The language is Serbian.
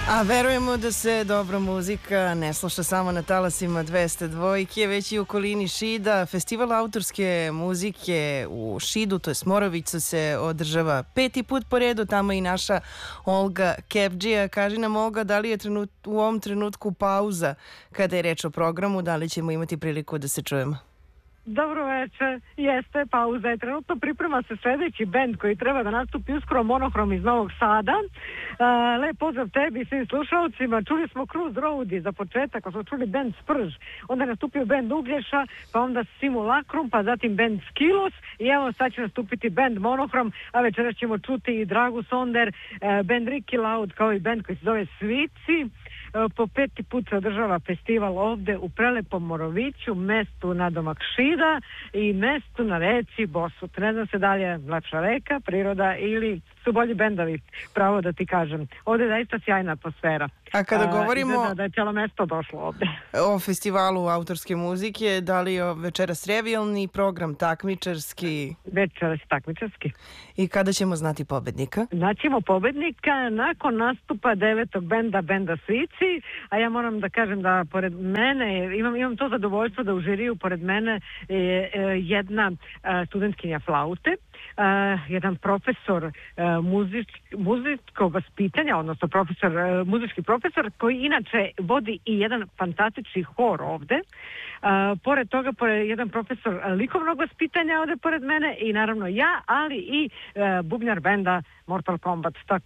A verujemo da se dobra muzika ne sluša samo na talasima 202, već i u okolini Šida. Festival autorske muzike u Šidu, to je Morovicu, se održava 5. put po redu. Tamo je i naša Olga Kepdžija. Kaži nam, Olga, da li je u ovom trenutku pauza kada je reč o programu, da li ćemo imati priliku da se čujemo? Dobro večer, jeste, pauza je. Trenutno priprema se sljedeći bend koji treba da nastupi uskoro, Monohrom iz Novog Sada. Lep pozdrav tebi i svim slušalcima. Čuli smo Cruise Road za početak, pa smo čuli bend Sprž, onda je nastupio bend Uglješa, pa onda Simulacrum, pa zatim bend Skilos i evo sad će nastupiti bend Monohrom, a večeras ćemo čuti i Dragu Sonder, bend Ricky Loud, kao i bend koji se zove Svici. Po 5. put se održava festival ovde u prelepom Moroviću, mestu nadomak Šida i mestu na reci Bosut. Ne znam se da li je lepša reka, priroda ili su bolji bendovi, pravo da ti kažem. Ovde je zaista sjajna atmosfera. A kada govorimo da je cijelo mesto došlo ovde. O festivalu autorske muzike, da li je večeras revijalni program, takmičarski? Večeras takmičarski. I kada ćemo znati pobednika? Znaćemo pobednika nakon nastupa 9. benda Svici, a ja moram da kažem da pored mene, imam to zadovoljstvo da u žiriju pored mene je jedna studentkinja flaute, jedan profesor muzičkog vaspitanja, odnosno muzički profesor koji inače vodi i jedan fantastični hor ovde. Pored toga, jedan profesor likovnog vaspitanja ovde pored mene i naravno ja, ali i bubnjar benda Mortal Kombat. Tako